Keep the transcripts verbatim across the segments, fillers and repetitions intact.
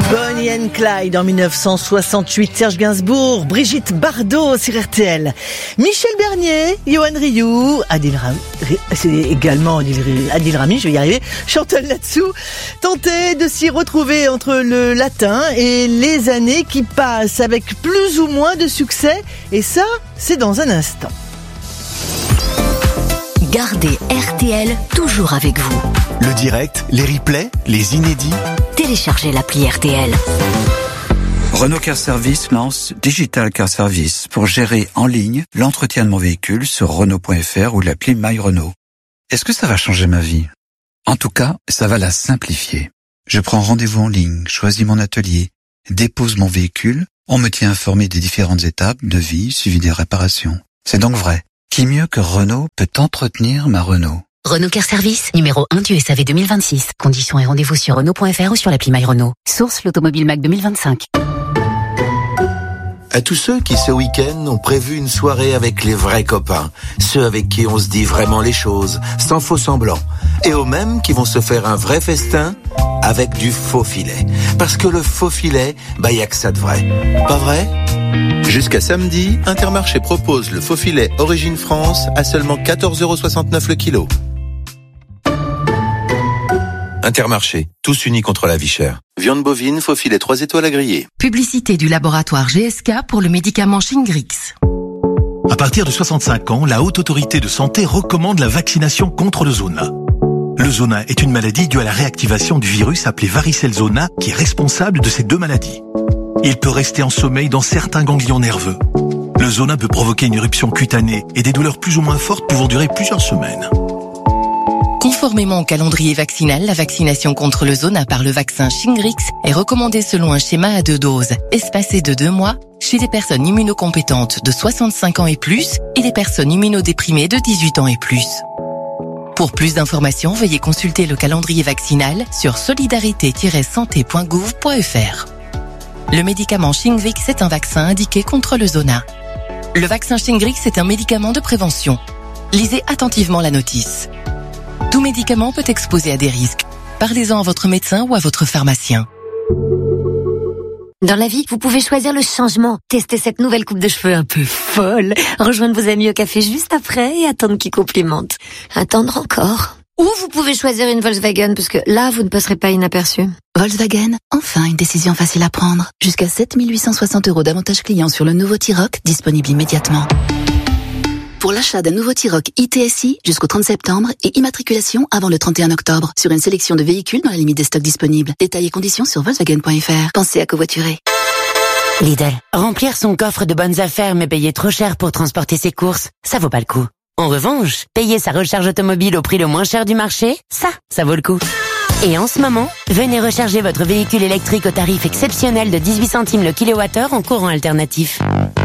Bonnie and Clyde en dix-neuf cent soixante-huit, Serge Gainsbourg, Brigitte Bardot sur R T L. Michel Bernier, Yoann Rioux, Adil Rami, c'est également Adil, Adil Rami, je vais y arriver, Chantal Latsou, tenter de s'y retrouver entre le latin et les années qui passent avec plus ou moins de succès. Et ça, c'est dans un instant. Gardez R T L toujours avec vous. Le direct, les replays, les inédits. Téléchargez l'appli R T L. Renault Car Service lance Digital Car Service pour gérer en ligne l'entretien de mon véhicule sur Renault point F R ou l'appli My Renault. Est-ce que ça va changer ma vie? En tout cas, ça va la simplifier. Je prends rendez-vous en ligne, choisis mon atelier, dépose mon véhicule, on me tient informé des différentes étapes de vie suivi des réparations. C'est donc vrai. Qui mieux que Renault peut entretenir ma Renault? Renault Car Service, numéro un du S A V deux mille vingt-six. Conditions et rendez-vous sur Renault point F R ou sur l'appli My Renault. Source l'Automobile Mac deux mille vingt-cinq. À tous ceux qui, ce week-end, ont prévu une soirée avec les vrais copains, ceux avec qui on se dit vraiment les choses, sans faux semblant, et aux mêmes qui vont se faire un vrai festin avec du faux filet. Parce que le faux filet, bah y a que ça de vrai. Pas vrai? Jusqu'à samedi, Intermarché propose le faux filet Origine France à seulement quatorze euros soixante-neuf le kilo. Intermarché, tous unis contre la vie chère. Viande bovine, faux filet trois étoiles à griller. Publicité du laboratoire G S K pour le médicament Shingrix. À partir de soixante-cinq ans, la Haute Autorité de Santé recommande la vaccination contre le zona. Le zona est une maladie due à la réactivation du virus appelé varicelle zona qui est responsable de ces deux maladies. Il peut rester en sommeil dans certains ganglions nerveux. Le zona peut provoquer une éruption cutanée et des douleurs plus ou moins fortes pouvant durer plusieurs semaines. Conformément au calendrier vaccinal, la vaccination contre le zona par le vaccin Shingrix est recommandée selon un schéma à deux doses, espacé de deux mois, chez des personnes immunocompétentes de soixante-cinq ans et plus et des personnes immunodéprimées de dix-huit ans et plus. Pour plus d'informations, veuillez consulter le calendrier vaccinal sur solidarité tiret santé point gouv point F R. Le médicament Shingrix est un vaccin indiqué contre le zona. Le vaccin Shingrix est un médicament de prévention. Lisez attentivement la notice. Tout médicament peut exposer à des risques. Parlez-en à votre médecin ou à votre pharmacien. Dans la vie, vous pouvez choisir le changement. Tester cette nouvelle coupe de cheveux un peu folle. Rejoindre vos amis au café juste après et attendre qu'ils complimentent. Attendre encore. Ou vous pouvez choisir une Volkswagen parce que là, vous ne passerez pas inaperçu. Volkswagen, enfin une décision facile à prendre. Jusqu'à sept mille huit cent soixante euros d'avantages clients sur le nouveau T-Roc, disponible immédiatement. Pour l'achat d'un nouveau T-Roc I T S I jusqu'au trente septembre et immatriculation avant le trente et un octobre sur une sélection de véhicules dans la limite des stocks disponibles. Détails et conditions sur Volkswagen point F R. Pensez à covoiturer. Lidl, remplir son coffre de bonnes affaires mais payer trop cher pour transporter ses courses, ça vaut pas le coup. En revanche, payer sa recharge automobile au prix le moins cher du marché, ça, ça vaut le coup. Et en ce moment, venez recharger votre véhicule électrique au tarif exceptionnel de dix-huit centimes le kilowattheure en courant alternatif.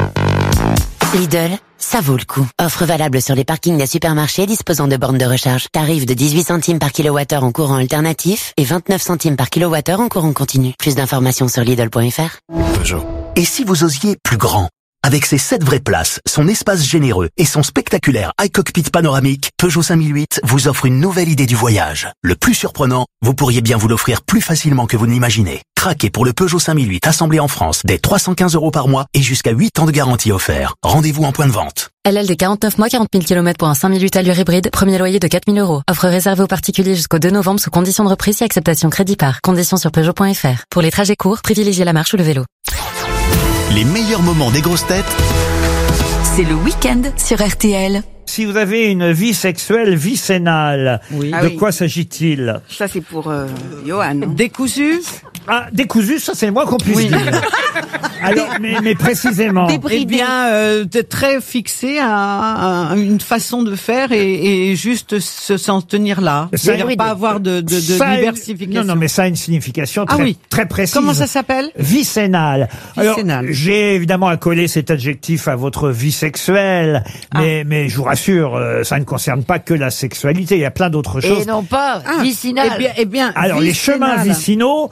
Lidl, ça vaut le coup. Offre valable sur les parkings des supermarchés disposant de bornes de recharge. Tarif de dix-huit centimes par kilowattheure en courant alternatif et vingt-neuf centimes par kilowattheure en courant continu. Plus d'informations sur Lidl point F R. Bonjour. Et si vous osiez plus grand? Avec ses sept vraies places, son espace généreux et son spectaculaire iCockpit panoramique, Peugeot cinq mille huit vous offre une nouvelle idée du voyage. Le plus surprenant, vous pourriez bien vous l'offrir plus facilement que vous ne l'imaginez. Craquez pour le Peugeot cinq mille huit assemblé en France dès trois cent quinze euros par mois et jusqu'à huit ans de garantie offert. Rendez-vous en point de vente. L L D quarante-neuf mois, quarante mille kilomètres pour un cinq mille huit allure hybride, premier loyer de quatre mille euros. Offre réservée aux particuliers jusqu'au deux novembre sous conditions de reprise et acceptation crédit par. Conditions sur Peugeot point F R. Pour les trajets courts, privilégiez la marche ou le vélo. Les meilleurs moments des grosses têtes, c'est le week-end sur R T L. Si vous avez une vie sexuelle vicénale, oui. de ah oui. quoi s'agit-il? Ça, c'est pour euh, Johan. Décousu? Ah, décousu, ça c'est le moins qu'on puisse oui. dire. Alors, mais, mais précisément. Eh bien, euh, très fixé à, à une façon de faire et, et juste se s'en tenir là. C'est-à-dire pas avoir de, de, de diversification. Une, non, non, mais ça a une signification très, ah oui. très précise. Comment ça s'appelle? Vicénale. Vicénale. Alors, j'ai évidemment accolé cet adjectif à votre vie sexuelle, ah. mais, mais je vous rassure, euh, ça ne concerne pas que la sexualité. Il y a plein d'autres choses. Et non pas ah. vicinale. Eh bien, eh bien, alors, vicinale. Les chemins vicinaux n'ont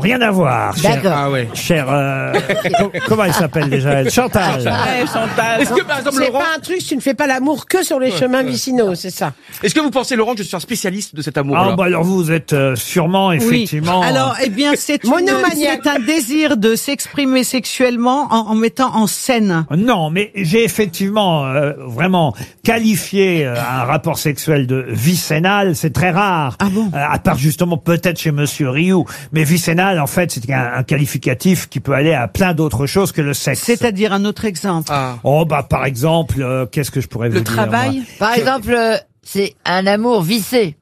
rien à voir. Cher, D'accord. Ah ouais. cher, euh, co- comment elle s'appelle déjà elle Chantal. Ouais, Chantal. Est-ce que par exemple C'est Laurent, pas un truc, tu ne fais pas l'amour que sur les chemins vicinaux, c'est ça. est-ce que vous pensez Laurent que je suis un spécialiste de cet amour Ah là bah alors vous êtes euh, sûrement effectivement. Oui. Alors, eh bien, c'est une- Monomaniaque. c'est un désir de s'exprimer sexuellement en, en mettant en scène. Non, mais j'ai effectivement euh, vraiment qualifié euh, un rapport sexuel de vicénal. C'est très rare. Ah bon Euh, à part justement peut-être chez Monsieur Rioux. Mais vicénal, en fait, c'est un, un qualificatif qui peut aller à plein d'autres choses que le sexe. C'est-à-dire un autre exemple. Ah. Oh bah par exemple, euh, qu'est-ce que je pourrais vous Le dire travail. moi Par exemple, euh, c'est un amour vissé.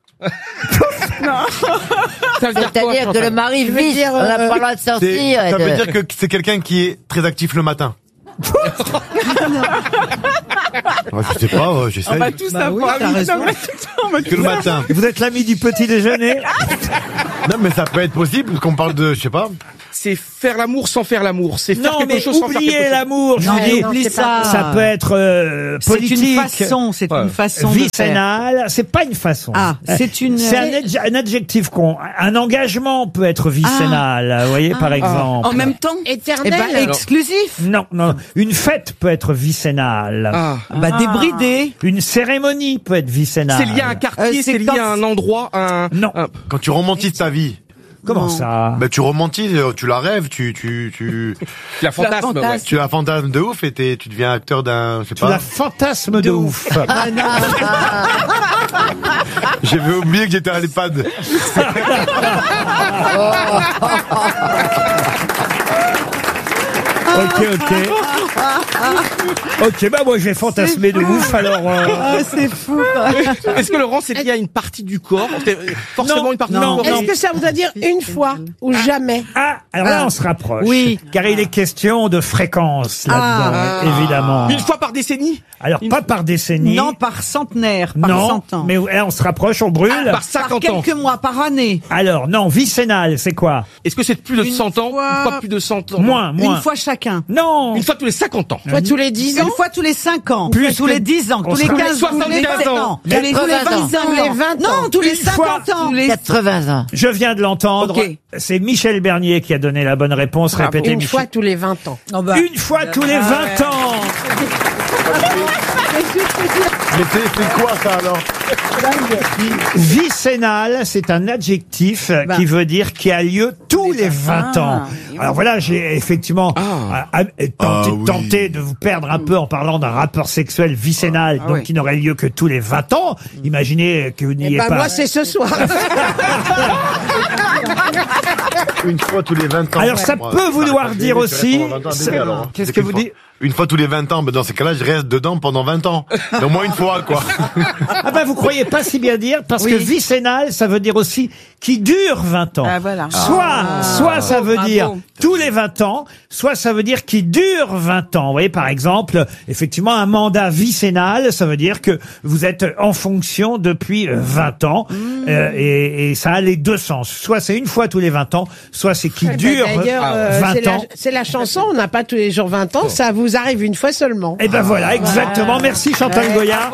Ça veut dire quoi, C'est-à-dire que Chantal le mari veux visse, dire, on n'a euh, pas le droit de C'est- sortir. Ça et veut de- dire que c'est quelqu'un qui est très actif le matin. Ouais, je sais pas, ouais, j'essaye. On va tous Bah avoir. oui, t'as raison. Que le matin. Vous êtes l'ami du petit déjeuner. Non, mais ça peut être possible qu'on parle de, je sais pas. C'est faire l'amour sans faire l'amour. C'est faire Non quelque mais chose sans faire quelque oubliez chose. l'amour, je Non, vous dis. oublie ça. Ça peut être euh, C'est politique. une façon, c'est Ouais. une façon de faire. Vicénal, c'est pas une façon. Ah, c'est une- C'est un, adj- un adjectif qu'on. Un engagement peut être vicénal, vous voyez, par exemple. En même temps. Éternel. Eh ben, exclusif. Non, non. Une fête peut être vicénale. Ah. Bah, débridé. Une cérémonie peut être vicénale. C'est lié à un quartier, Euh, c'est c'est lié quand- à un endroit, un. Non. un- Quand tu romantises ta vie. Comment Non. ça Bah, tu romantises, tu la rêves, tu, tu, tu, La fantasme, ouais. tu as un fantasme de ouf et t'es- tu deviens acteur d'un, je sais Tu la pas. fantasme de, ouf. J'avais oublié que j'étais à l'EHPAD. Ok, ok. Ok, bah moi j'ai fantasmé de ouf, alors... euh, Ah, c'est fou. Est-ce que Laurent, c'est lié à une partie du corps? C'est, euh, Forcément Non, une partie non, du corps. Est-ce que ça voudrait dire une fois ou jamais? Ah, alors là on se rapproche. Oui. Car il est question de fréquence là-dedans, Ah. évidemment. Une fois par décennie? Alors pas par décennie. Non, par centenaire, par non, cent ans. mais là on se rapproche, on brûle. Par Par cinquante ans. quelques mois, par année. Alors non, vicénal, c'est quoi? Est-ce que c'est plus de Une cent ans? fois- Une fois plus de cent ans? Moins, moins. Une fois chacun. Non. Une fois tous les cinquante ans. Une fois tous les dix ans? Une fois tous les cinq ans. Plus tous que- les dix ans. on Tous les sera- quinze ans. Tous les soixante-quinze sept ans. ans. Tous les quatre-vingts vingt ans. ans. Tous les vingt Non, tous les Une fois- cinquante ans. Tous les- quatre-vingts ans. Je viens de l'entendre. Ok. C'est Michel Bernier qui a donné la bonne réponse. Répétez, Une Michel. fois tous les vingt ans. Une fois tous les vingt ans. Mais c'est, c'est quoi ça alors? Vicénal, c'est un adjectif euh, Bah. qui veut dire qui a lieu tous les vingt ans. Alors voilà, j'ai effectivement Ah. euh, euh, tenté, Ah oui. tenté de vous perdre un peu en parlant d'un rapport sexuel vicénal, Ah donc ouais. qui n'aurait lieu que tous les vingt ans. Imaginez que vous Eh n'ayez ben pas... moi c'est ce soir. Une fois tous les vingt ans. Alors, ça Moi, peut vouloir ça, dire je aussi- réponds à vingt ans, c'est- bébé, alors. Qu'est-ce C'est que qu'une vous fois- dites Une fois tous les vingt ans, ben dans ces cas-là, je reste dedans pendant vingt ans. Au moins une fois, quoi. Ah ben vous croyez pas si bien dire, parce que vicénal, ça veut dire aussi qui dure vingt ans. Ah, voilà. Soit, Ah. soit ça veut Bravo. dire tous les vingt ans, soit ça veut dire qui dure vingt ans. Vous voyez, par exemple, effectivement, un mandat vicénal, ça veut dire que vous êtes en fonction depuis euh, vingt ans, euh, et, et ça a les deux sens. Soit c'est une fois tous les vingt ans, soit c'est qui Eh ben, dure d'ailleurs, euh, c'est vingt la- ans. c'est la chanson, on n'a pas tous les jours vingt ans, ça vous arrive une fois seulement. Et ben voilà, exactement. Merci Chantal Ouais. Goya.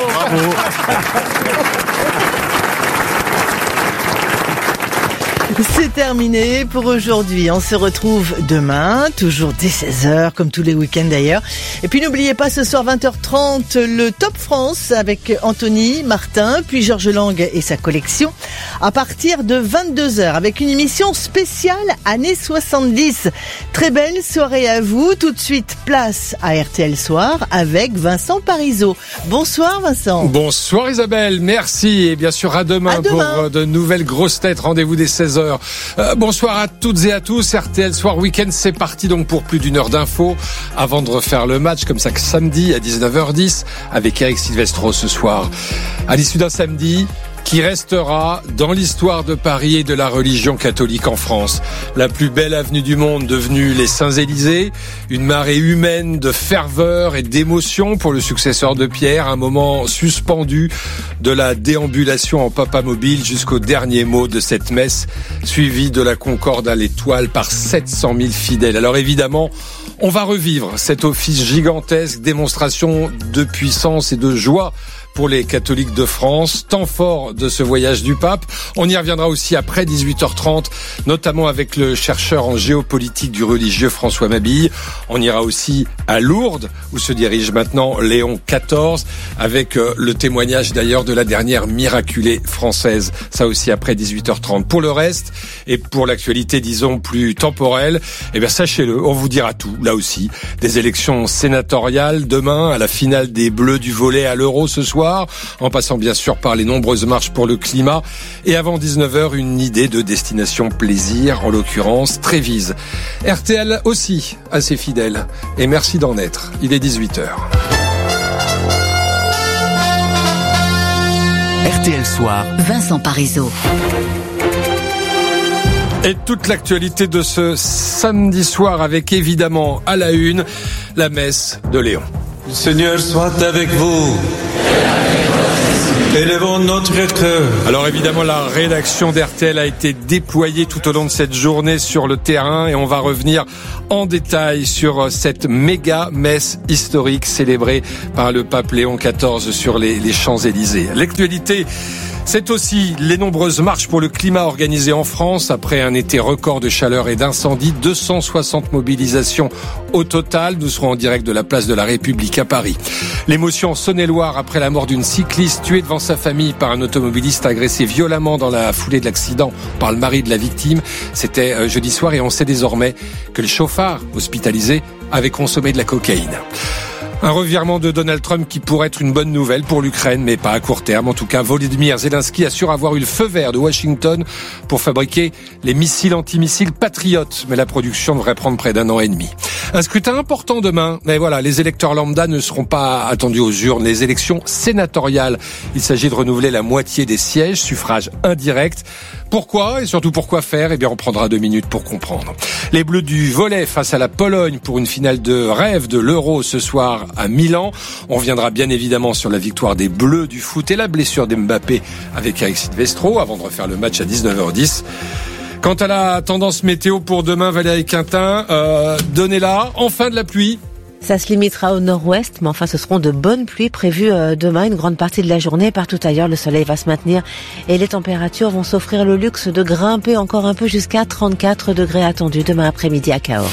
C'est terminé pour aujourd'hui. On se retrouve demain, toujours dès seize heures, comme tous les week-ends d'ailleurs. Et puis n'oubliez pas, ce soir vingt heures trente, le Top France avec Anthony, Martin, puis Georges Lang et sa collection. À partir de vingt-deux heures, avec une émission spéciale années soixante-dix. Très belle soirée à vous. Tout de suite, place à R T L Soir avec Vincent Parisot. Bonsoir Vincent. Bonsoir Isabelle, merci et bien sûr à demain, À demain. pour euh, de nouvelles grosses têtes. Rendez-vous dès seize heures. Euh, bonsoir à toutes et à tous. R T L Soir Week-end, c'est parti donc pour plus d'une heure d'infos avant de refaire le match comme ça que samedi à dix-neuf heures dix avec Eric Silvestro ce soir. À l'issue d'un samedi qui restera dans l'histoire de Paris et de la religion catholique en France. La plus belle avenue du monde devenue les Saints-Élysées, une marée humaine de ferveur et d'émotion pour le successeur de Pierre, un moment suspendu de la déambulation en papamobile jusqu'au dernier mot de cette messe, suivi de la Concorde à l'Étoile par sept cent mille fidèles. Alors évidemment, on va revivre cet office gigantesque, démonstration de puissance et de joie pour les catholiques de France. Temps fort de ce voyage du pape. On y reviendra aussi après dix-huit heures trente, notamment avec le chercheur en géopolitique du religieux François Mabille. On ira aussi à Lourdes, où se dirige maintenant Léon quatorze, avec euh, le témoignage d'ailleurs de la dernière miraculée française. Ça aussi après dix-huit heures trente. Pour le reste, et pour l'actualité disons plus temporelle, eh bien sachez-le, on vous dira tout, là aussi. Des élections sénatoriales demain, à la finale des Bleus du volley à l'Euro ce soir, en passant bien sûr par les nombreuses marches pour le climat. Et avant dix-neuf heures, une idée de destination plaisir, en l'occurrence Trévise. R T L aussi, assez fidèle. Et merci d'en être. Il est dix-huit heures. R T L Soir. Vincent Parisot. Et toute l'actualité de ce samedi soir avec évidemment à la une, la messe de Léon. Le Seigneur soit avec vous. Élevons notre cœur. Alors évidemment, la rédaction d'R T L a été déployée tout au long de cette journée sur le terrain et on va revenir en détail sur cette méga messe historique célébrée par le pape Léon quatorze sur les, les Champs-Élysées. L'actualité, c'est aussi les nombreuses marches pour le climat organisées en France après un été record de chaleur et d'incendie. deux cent soixante mobilisations au total. Nous serons en direct de la place de la République à Paris. L'émotion en Saône-et-Loire après la mort d'une cycliste tuée devant sa famille par un automobiliste agressé violemment dans la foulée de l'accident par le mari de la victime. C'était jeudi soir et on sait désormais que le chauffard hospitalisé avait consommé de la cocaïne. Un revirement de Donald Trump qui pourrait être une bonne nouvelle pour l'Ukraine, mais pas à court terme. En tout cas, Volodymyr Zelensky assure avoir eu le feu vert de Washington pour fabriquer les missiles antimissiles Patriot. Mais la production devrait prendre près d'un an et demi. Un scrutin important demain. Mais voilà, les électeurs lambda ne seront pas attendus aux urnes. Les élections sénatoriales. Il s'agit de renouveler la moitié des sièges, suffrage indirect. Pourquoi et surtout pourquoi faire? Eh bien, on prendra deux minutes pour comprendre. Les Bleus du volley face à la Pologne pour une finale de rêve de l'Euro ce soir à Milan. On reviendra bien évidemment sur la victoire des Bleus du foot et la blessure d'Mbappé avec Eric Silvestro avant de refaire le match à dix-neuf heures dix. Quant à la tendance météo pour demain, Valérie Quintin, euh, donnez-la, enfin de la pluie. Ça se limitera au nord-ouest, mais enfin ce seront de bonnes pluies prévues euh, demain, une grande partie de la journée. Partout ailleurs, le soleil va se maintenir et les températures vont s'offrir le luxe de grimper encore un peu jusqu'à trente-quatre degrés attendus demain après-midi à Cahors.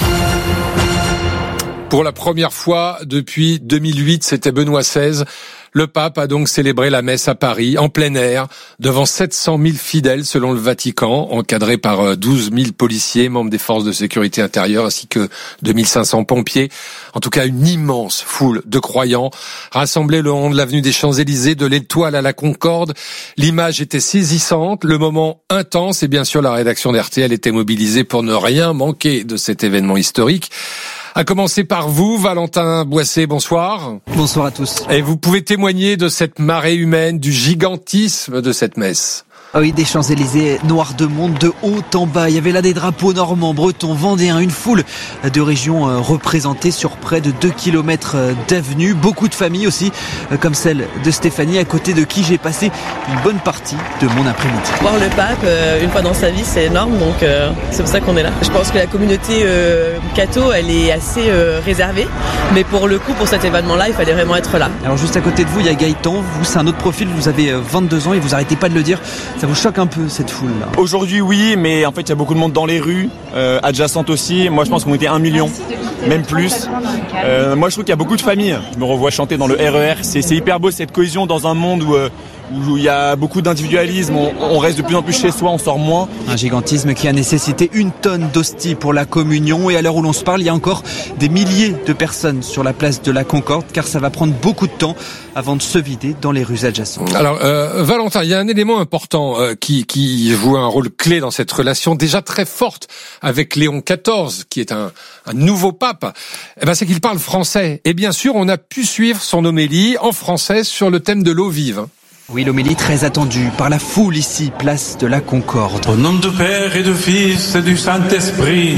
Pour la première fois depuis deux mille huit, c'était Benoît seize. Le pape a donc célébré la messe à Paris, en plein air, devant sept cent mille fidèles selon le Vatican, encadrés par douze mille policiers, membres des forces de sécurité intérieure, ainsi que deux mille cinq cents pompiers. En tout cas, une immense foule de croyants rassemblés le long de l'avenue des Champs-Élysées, de l'Étoile à la Concorde. L'image était saisissante, le moment intense, et bien sûr la rédaction d'R T L était mobilisée pour ne rien manquer de cet événement historique. À commencer par vous, Valentin Boissé, bonsoir. Bonsoir à tous. Et vous pouvez témoigner de cette marée humaine, du gigantisme de cette messe. Ah oui, des Champs-Élysées noirs de monde de haut en bas. Il y avait là des drapeaux normands, bretons, vendéens, une foule de régions représentées sur près de deux kilomètres d'avenue. Beaucoup de familles aussi, comme celle de Stéphanie, à côté de qui j'ai passé une bonne partie de mon après-midi. Voir le pape euh, une fois dans sa vie, c'est énorme, donc euh, c'est pour ça qu'on est là. Je pense que la communauté euh, catho, elle est assez euh, réservée, mais pour le coup, pour cet événement-là, il fallait vraiment être là. Alors juste à côté de vous, il y a Gaëtan. Vous, c'est un autre profil, vous avez vingt-deux ans et vous arrêtez pas de le dire. Ça vous choque un peu cette foule-là? Aujourd'hui oui, mais en fait il y a beaucoup de monde dans les rues, euh, adjacentes aussi. Moi je pense qu'on était un million, même plus. Euh, moi je trouve qu'il y a beaucoup de familles. Je me revois chanter dans le R E R. C'est, c'est hyper beau cette cohésion dans un monde où... Euh, où il y a beaucoup d'individualisme, on, on reste de plus en plus chez soi, on sort moins. Un gigantisme qui a nécessité une tonne d'hosties pour la communion, et à l'heure où l'on se parle, il y a encore des milliers de personnes sur la place de la Concorde, car ça va prendre beaucoup de temps avant de se vider dans les rues adjacentes. Alors euh, Valentin, il y a un élément important euh, qui, qui joue un rôle clé dans cette relation déjà très forte avec Léon quatorze, qui est un, un nouveau pape. Eh ben, c'est qu'il parle français, et bien sûr on a pu suivre son homélie en français sur le thème de l'eau vive. Oui, l'homélie très attendue par la foule ici, place de la Concorde. Au nom du Père et du Fils et du Saint-Esprit.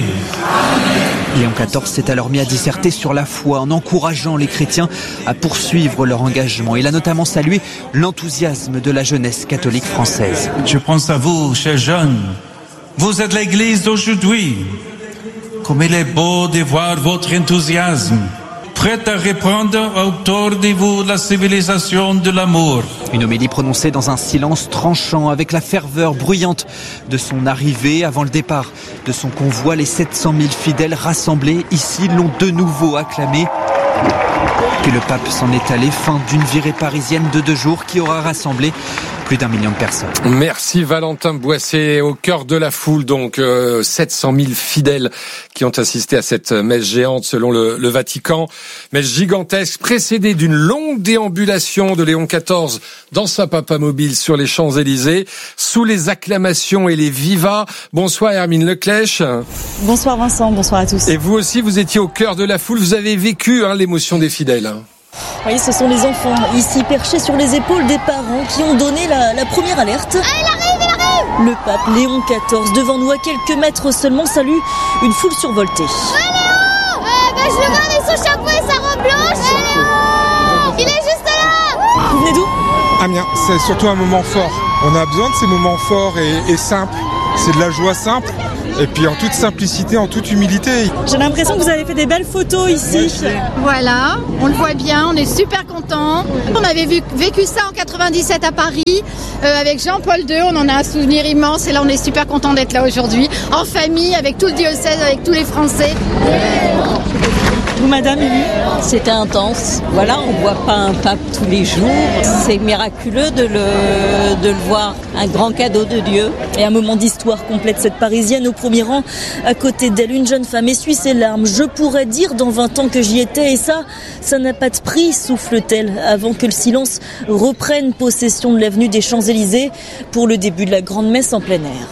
Léon quatorze s'est alors mis à disserter sur la foi en encourageant les chrétiens à poursuivre leur engagement. Il a notamment salué l'enthousiasme de la jeunesse catholique française. Je pense à vous, chers jeunes. Vous êtes l'Église d'aujourd'hui. Comme il est beau de voir votre enthousiasme. prête à reprendre autour de vous la civilisation de l'amour. Une homélie prononcée dans un silence tranchant, avec la ferveur bruyante de son arrivée avant le départ de son convoi. Les sept cent mille fidèles rassemblés ici l'ont de nouveau acclamé. Puis le pape s'en est allé, fin d'une virée parisienne de deux jours qui aura rassemblé plus d'un million de personnes. Merci Valentin Boissé. Au cœur de la foule, donc euh, sept cent mille fidèles qui ont assisté à cette messe géante selon le, le Vatican. Messe gigantesque précédée d'une longue déambulation de Léon quatorze dans sa papamobile sur les Champs-Élysées, sous les acclamations et les vivas. Bonsoir Hermine Leclèche. Bonsoir Vincent, bonsoir à tous. Et vous aussi, vous étiez au cœur de la foule, vous avez vécu hein, l'émotion des fidèles. Oui, ce sont les enfants, ici perchés sur les épaules des parents, qui ont donné la, la première alerte. Ah, il arrive, il arrive! Le pape Léon quatorze, devant nous à quelques mètres seulement, salue une foule survoltée. Ah, Léon! euh, bah, Je le vois avec son chapeau et sa robe blanche. Ah, Léon! Il est juste là! Vous venez d'où? Amiens, c'est surtout un moment fort. On a besoin de ces moments forts et, et simples. C'est de la joie simple. Et puis en toute simplicité, en toute humilité. J'ai l'impression que vous avez fait des belles photos ici. Voilà, on le voit bien, on est super contents. On avait vu, vécu ça en quatre-vingt-dix-sept à Paris euh, avec Jean-Paul deux, on en a un souvenir immense et là on est super contents d'être là aujourd'hui, en famille, avec tout le diocèse, avec tous les Français. Vous, madame, élu? C'était intense. Voilà, on ne voit pas un pape tous les jours. C'est miraculeux de le, de le voir. Un grand cadeau de Dieu. Et un moment d'histoire complète cette Parisienne au premier rang. À côté d'elle, une jeune femme essuie ses larmes. Je pourrais dire dans vingt ans que j'y étais. Et ça, ça n'a pas de prix, souffle-t-elle, avant que le silence reprenne possession de l'avenue des Champs-Élysées pour le début de la grande messe en plein air.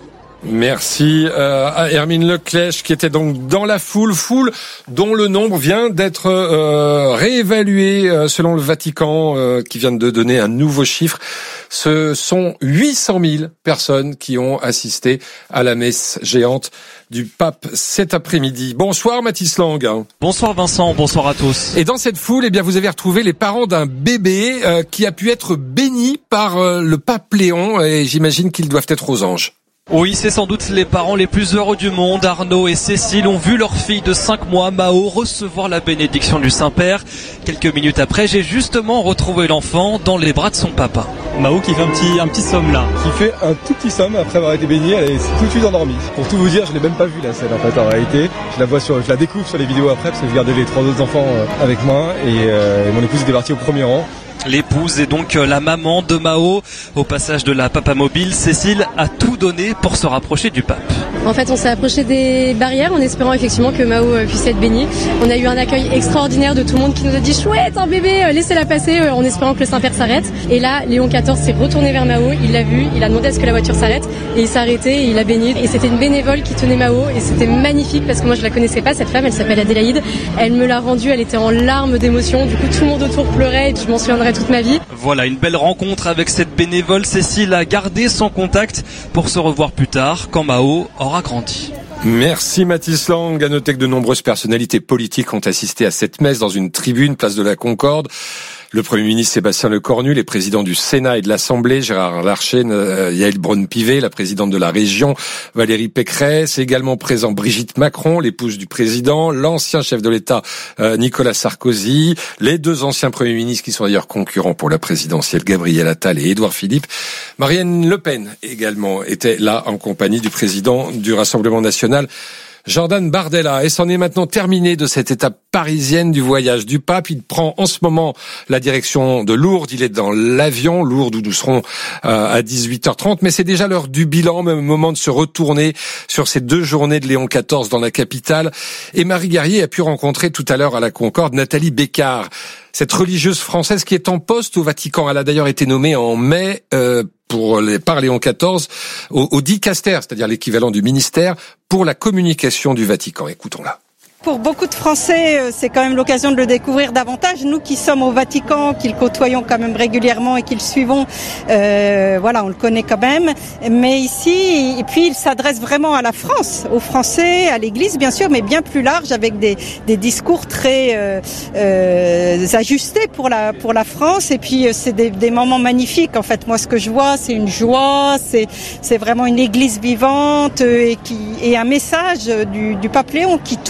Merci euh, à Hermine Leclèche qui était donc dans la foule, foule dont le nombre vient d'être euh, réévalué euh, selon le Vatican euh, qui vient de donner un nouveau chiffre. Ce sont huit cent mille personnes qui ont assisté à la messe géante du pape cet après-midi. Bonsoir Mathis Lang. Bonsoir Vincent, bonsoir à tous. Et dans cette foule, eh bien vous avez retrouvé les parents d'un bébé euh, qui a pu être béni par euh, le pape Léon et j'imagine qu'ils doivent être aux anges. Oui, c'est sans doute les parents les plus heureux du monde. Arnaud et Cécile ont vu leur fille de cinq mois, Mao, recevoir la bénédiction du Saint-Père. Quelques minutes après, j'ai justement retrouvé l'enfant dans les bras de son papa. Mao qui fait un petit, un petit somme là. Qui fait un tout petit somme après avoir été bénie, elle est tout de suite endormie. Pour tout vous dire, je l'ai même pas vue la scène en fait en réalité. Je la vois sur, je la découvre sur les vidéos après parce que je gardais les trois autres enfants avec moi et, euh, et mon épouse était partie au premier rang. L'épouse et donc la maman de Mao. Au passage de la papamobile, Cécile a tout donné pour se rapprocher du pape. En fait, on s'est approché des barrières en espérant effectivement que Mao puisse être béni. On a eu un accueil extraordinaire de tout le monde qui nous a dit « Chouette, un bébé, laissez-la passer » en espérant que le Saint-Père s'arrête. Et là, Léon quatorze s'est retourné vers Mao, il l'a vu, il a demandé à ce que la voiture s'arrête et il s'est arrêté et il a béni. Et c'était une bénévole qui tenait Mao et c'était magnifique parce que moi je la connaissais pas, cette femme, elle s'appelle Adélaïde. Elle me l'a rendue, elle était en larmes d'émotion. Du coup, tout le monde autour pleurait et je m'en souviendrai toute ma vie. Voilà, une belle rencontre avec cette bénévole. Cécile a gardé son contact pour se revoir plus tard quand Mao aura grandi. Merci Mathis Lang. À noter que de nombreuses personnalités politiques ont assisté à cette messe dans une tribune, place de la Concorde. Le Premier ministre Sébastien Lecornu, les présidents du Sénat et de l'Assemblée, Gérard Larcher, euh, Yael Braun-Pivet, la présidente de la région, Valérie Pécresse, également présent Brigitte Macron, l'épouse du président, l'ancien chef de l'État euh, Nicolas Sarkozy, les deux anciens premiers ministres qui sont d'ailleurs concurrents pour la présidentielle, Gabriel Attal et Édouard Philippe. Marine Le Pen également était là en compagnie du président du Rassemblement national, Jordan Bardella. Et c'en est maintenant terminé de cette étape parisienne du voyage du pape. Il prend en ce moment la direction de Lourdes. Il est dans l'avion, Lourdes, où nous serons euh, à dix-huit heures trente. Mais c'est déjà l'heure du bilan, même moment de se retourner sur ces deux journées de Léon quatorze dans la capitale. Et Marie Guerrier a pu rencontrer tout à l'heure à la Concorde Nathalie Bécard, cette religieuse française qui est en poste au Vatican. Elle a d'ailleurs été nommée en mai euh, pour les, par Léon quatorze au, au dicaster, c'est-à-dire l'équivalent du ministère pour la communication du Vatican. Écoutons-la. Pour beaucoup de Français, c'est quand même l'occasion de le découvrir davantage. Nous qui sommes au Vatican, qui le côtoyons quand même régulièrement et qui le suivons, euh, voilà, on le connaît quand même. Mais ici, et puis il s'adresse vraiment à la France, aux Français, à l'Église bien sûr, mais bien plus large, avec des, des discours très euh, euh, ajustés pour la pour la France. Et puis c'est des, des moments magnifiques. En fait, moi ce que je vois, c'est une joie, c'est c'est vraiment une Église vivante et qui et un message du, du pape Léon qui touche bien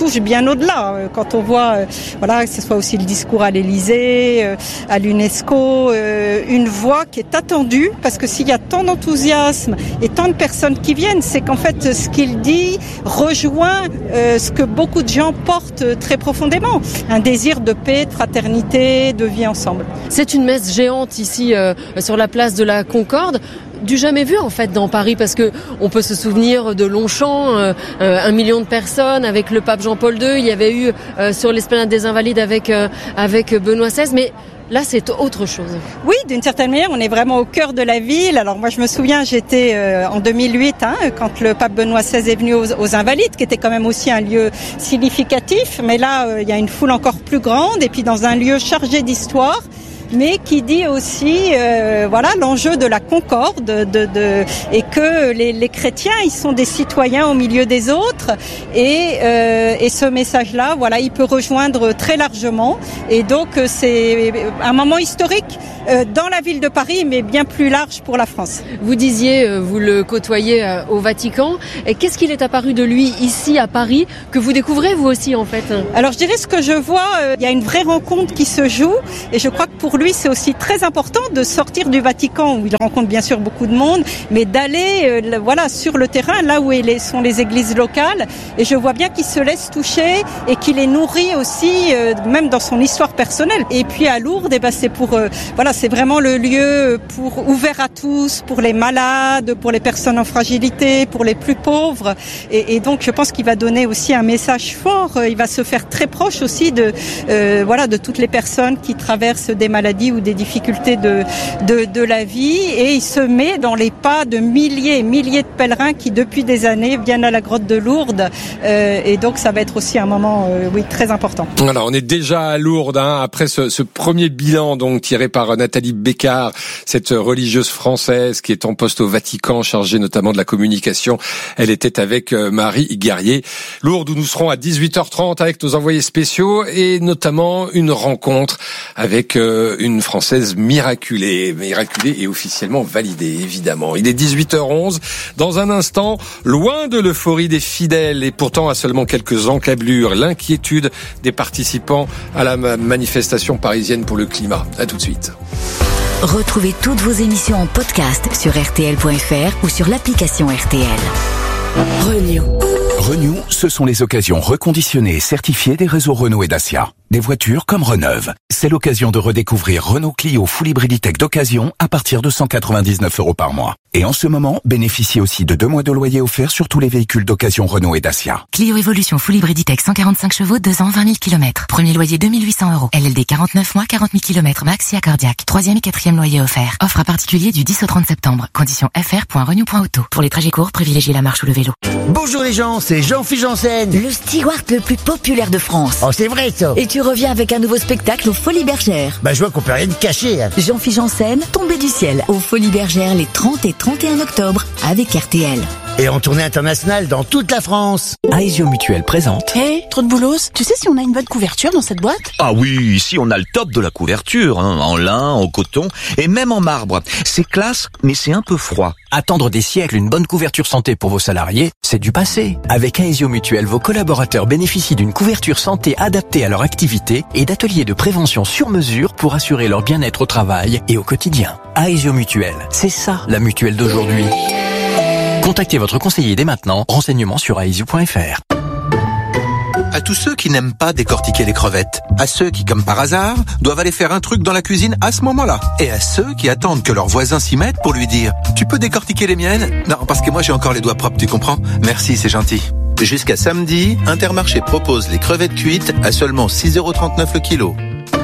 bien au-delà. Euh, Quand on voit, euh, voilà, que ce soit aussi le discours à l'Élysée, euh, à l'UNESCO, euh, une voix qui est attendue, parce que s'il y a tant d'enthousiasme et tant de personnes qui viennent, c'est qu'en fait, ce qu'il dit rejoint euh, ce que beaucoup de gens portent très profondément, un désir de paix, de fraternité, de vie ensemble. C'est une messe géante ici euh, sur la place de la Concorde. Du jamais vu en fait dans Paris, parce que on peut se souvenir de Longchamp, euh, euh, un million de personnes avec le pape Jean-Paul deux. Il y avait eu euh, sur l'esplanade des Invalides avec euh, avec Benoît seize, mais là, c'est autre chose. Oui, d'une certaine manière, on est vraiment au cœur de la ville. Alors moi, je me souviens, j'étais euh, en deux mille huit, hein, quand le pape Benoît seize est venu aux, aux Invalides, qui était quand même aussi un lieu significatif. Mais là, euh, il y a une foule encore plus grande, et puis dans un lieu chargé d'histoire, mais qui dit aussi, euh, voilà, l'enjeu de la concorde, de, de, et que les, les chrétiens, ils sont des citoyens au milieu des autres, et, euh, et ce message-là, voilà, il peut rejoindre très largement, et donc c'est un moment historique euh, dans la ville de Paris, mais bien plus large pour la France. Vous disiez, euh, vous le côtoyez euh, au Vatican, et qu'est-ce qu'il est apparu de lui ici à Paris, que vous découvrez vous aussi en fait? Alors je dirais ce que je vois, euh, il y a une vraie rencontre qui se joue, et je crois que pour lui, c'est aussi très important de sortir du Vatican, où il rencontre bien sûr beaucoup de monde, mais d'aller euh, voilà, sur le terrain, là où les, sont les églises locales. Et je vois bien qu'il se laisse toucher et qu'il est nourri aussi, euh, même dans son histoire personnelle. Et puis à Lourdes, eh ben, c'est pour, euh, voilà, c'est vraiment le lieu pour, ouvert à tous, pour les malades, pour les personnes en fragilité, pour les plus pauvres. Et, et donc je pense qu'il va donner aussi un message fort. Il va se faire très proche aussi de, euh, voilà, de toutes les personnes qui traversent des maladies ou des difficultés de, de, de la vie, et il se met dans les pas de milliers et milliers de pèlerins qui depuis des années viennent à la grotte de Lourdes, euh, et donc ça va être aussi un moment euh, oui, très important. Voilà, on est déjà à Lourdes, hein, après ce, ce premier bilan donc tiré par Nathalie Bécard, cette religieuse française qui est en poste au Vatican, chargée notamment de la communication. Elle était avec euh, Marie Guerrier. Lourdes, où nous serons à dix-huit heures trente avec nos envoyés spéciaux, et notamment une rencontre avec euh, une Française miraculée, miraculée et officiellement validée, évidemment. Il est dix-huit heures onze. Dans un instant, loin de l'euphorie des fidèles et pourtant à seulement quelques encablures, l'inquiétude des participants à la manifestation parisienne pour le climat. À tout de suite. Retrouvez toutes vos émissions en podcast sur R T L point F R ou sur l'application R T L. Renew. Renew, ce sont les occasions reconditionnées et certifiées des réseaux Renault et Dacia. Des voitures comme Reneuve. C'est l'occasion de redécouvrir Renault Clio Full Hybrid E-Tech d'occasion à partir de cent quatre-vingt-dix-neuf euros par mois. Et en ce moment, bénéficiez aussi de deux mois de loyer offerts sur tous les véhicules d'occasion Renault et Dacia. Clio Evolution Full Hybrid E-Tech cent quarante-cinq chevaux, deux ans, vingt mille kilomètres. Premier loyer deux mille huit cents euros. L L D quarante-neuf mois, quarante mille kilomètres max et cardiaque. Troisième et quatrième loyer offert. Offre à particulier du dix au trente septembre. Conditions f r point renew point auto. Pour les trajets courts, privilégiez la marche ou le vélo. Bonjour les gens, c'est Jean-Philippe Janssen. Le steward le plus populaire de France. Oh, c'est vrai ça. Et tu reviens avec un nouveau spectacle aux Folies Bergères. Bah je vois qu'on peut rien cacher. Hein. Jean-Philippe Janssen, tombé du ciel, aux Folies Bergères les trente et trente et un octobre avec R T L. Et en tournée internationale dans toute la France. Aesio Mutuel présente. Hé, hey, trop de boulos, tu sais si on a une bonne couverture dans cette boîte? Ah oui, ici on a le top de la couverture, hein, en lin, en coton et même en marbre. C'est classe, mais c'est un peu froid. Attendre des siècles une bonne couverture santé pour vos salariés, c'est du passé. Avec Aesio Mutuel, vos collaborateurs bénéficient d'une couverture santé adaptée à leur activité et d'ateliers de prévention sur mesure pour assurer leur bien-être au travail et au quotidien. Aesio Mutuel, c'est ça la mutuelle d'aujourd'hui. Contactez votre conseiller dès maintenant. Renseignements sur aesio point F R. À tous ceux qui n'aiment pas décortiquer les crevettes, à ceux qui, comme par hasard, doivent aller faire un truc dans la cuisine à ce moment-là, et à ceux qui attendent que leurs voisins s'y mettent pour lui dire « Tu peux décortiquer les miennes ?» Non, parce que moi j'ai encore les doigts propres, tu comprends ? Merci, c'est gentil. Jusqu'à samedi, Intermarché propose les crevettes cuites à seulement six euros trente-neuf le kilo.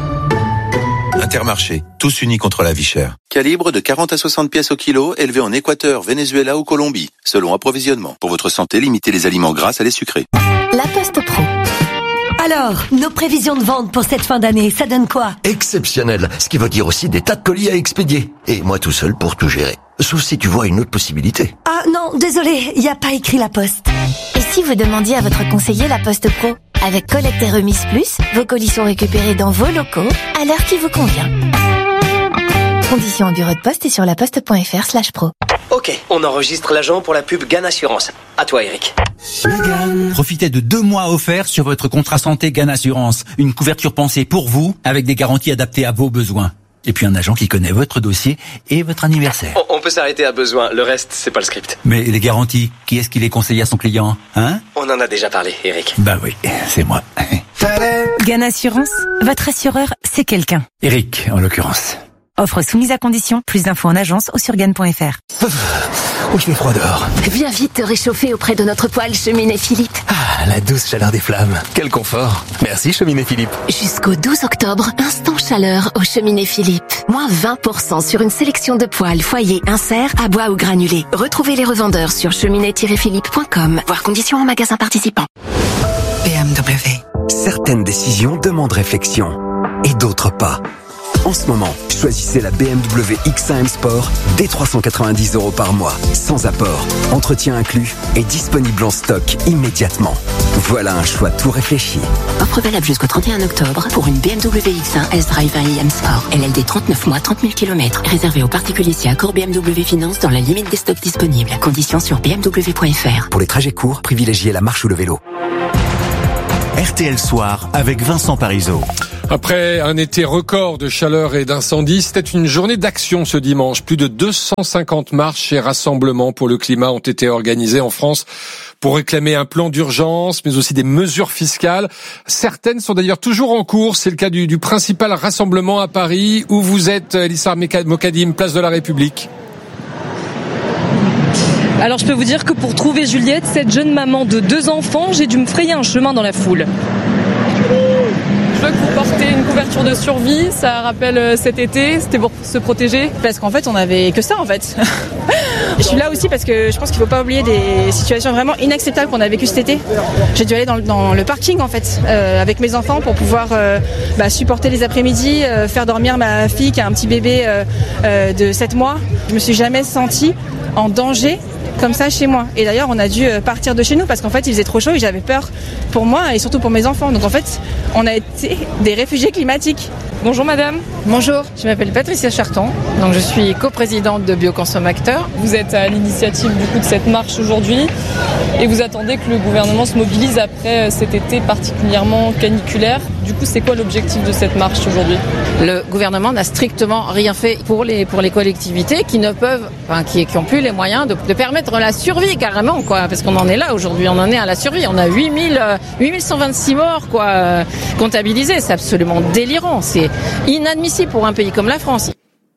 Intermarché, tous unis contre la vie chère. Calibre de quarante à soixante pièces au kilo, élevé en Équateur, Venezuela ou Colombie, selon approvisionnement. Pour votre santé, limitez les aliments gras à les sucrés. La Poste Pro. Alors, nos prévisions de vente pour cette fin d'année, ça donne quoi? Exceptionnel, ce qui veut dire aussi des tas de colis à expédier. Et moi tout seul pour tout gérer. Sauf si tu vois une autre possibilité. Ah non, désolé, il n'y a pas écrit La Poste. Et si vous demandiez à votre conseiller La Poste Pro? Avec collecte et remise plus, vos colis sont récupérés dans vos locaux à l'heure qui vous convient. Conditions en bureau de poste et sur laposte.fr slash pro. Ok, on enregistre l'agent pour la pub Gann Assurance. À toi, Eric. Profitez de deux mois offerts sur votre contrat santé Gann Assurance. Une couverture pensée pour vous, avec des garanties adaptées à vos besoins. Et puis un agent qui connaît votre dossier et votre anniversaire. On, on peut s'arrêter à besoin, le reste, c'est pas le script. Mais les garanties, qui est-ce qui les conseille à son client, hein? On en a déjà parlé, Eric. Bah oui, c'est moi. Gann Assurance, votre assureur, c'est quelqu'un. Eric, en l'occurrence. Offre soumise à condition, plus d'infos en agence ou sur gann point f r. Oh, je fais froid dehors. Viens vite te réchauffer auprès de notre poêle Cheminée Philippe. Ah, la douce chaleur des flammes. Quel confort. Merci Cheminée Philippe. Jusqu'au douze octobre, instant chaleur au Cheminée Philippe. Moins vingt pour cent sur une sélection de poêles, foyers, inserts, à bois ou granulés. Retrouvez les revendeurs sur cheminée tiret philippe point com. Voir conditions en magasin participant. B M W. Certaines décisions demandent réflexion et d'autres pas. En ce moment, choisissez la B M W X un M Sport dès trois cent quatre-vingt-dix euros par mois, sans apport, entretien inclus et disponible en stock immédiatement. Voilà un choix tout réfléchi. Offre valable jusqu'au trente et un octobre pour une B M W X un S-Drive un i M Sport. L L D trente-neuf mois, trente mille kilomètres. Réservé aux particuliers si accord B M W Finance dans la limite des stocks disponibles. Conditions sur b m w point f r. Pour les trajets courts, privilégiez la marche ou le vélo. R T L Soir avec Vincent Parisot. Après un été record de chaleur et d'incendie, c'était une journée d'action ce dimanche. Plus de deux cent cinquante marches et rassemblements pour le climat ont été organisés en France pour réclamer un plan d'urgence, mais aussi des mesures fiscales. Certaines sont d'ailleurs toujours en cours. C'est le cas du, du principal rassemblement à Paris, où vous êtes, Elissar Mokadim, place de la République. Alors je peux vous dire que pour trouver Juliette, cette jeune maman de deux enfants, j'ai dû me frayer un chemin dans la foule. Je vois que vous portez une couverture de survie, ça rappelle cet été, c'était pour se protéger. Parce qu'en fait on avait que ça en fait. Je suis là aussi parce que je pense qu'il ne faut pas oublier des situations vraiment inacceptables qu'on a vécues cet été. J'ai dû aller dans le, dans le parking en fait, euh, avec mes enfants pour pouvoir euh, bah, supporter les après-midi, euh, faire dormir ma fille qui a un petit bébé euh, euh, de sept mois. Je me suis jamais sentie en danger comme ça chez moi. Et d'ailleurs on a dû partir de chez nous parce qu'en fait il faisait trop chaud et j'avais peur pour moi et surtout pour mes enfants. Donc en fait on a été des réfugiés climatiques. Bonjour madame. Bonjour, je m'appelle Patricia Charton, donc je suis coprésidente de Bioconsommateurs. Vous êtes à l'initiative du coup de cette marche aujourd'hui et vous attendez que le gouvernement se mobilise après cet été particulièrement caniculaire. Du coup c'est quoi l'objectif de cette marche aujourd'hui ? Le gouvernement n'a strictement rien fait pour les, pour les collectivités qui ne peuvent, enfin qui n'ont plus les moyens de, de permettre la survie carrément quoi, parce qu'on en est là aujourd'hui, on en est à la survie. On a huit mille cent vingt-six morts quoi, comptabilisés, c'est absolument délirant, c'est inadmissible pour un pays comme la France.